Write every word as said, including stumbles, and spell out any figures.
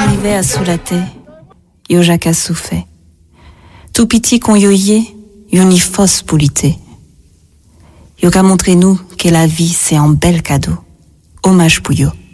arrivait à soulater, yo jaka souffait. Tout piti qu'on yo yé, yo ni fausse polité. Yo ka montré nous que la vie c'est un bel cadeau. Hommage pour yo.